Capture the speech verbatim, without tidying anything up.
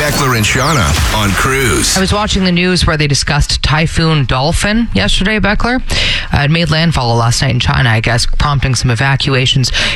Beckler and Shauna on Cruise. I was watching the news where they discussed Typhoon Dolphin yesterday, Beckler. Uh, it made landfall last night in China, I guess, prompting some evacuations.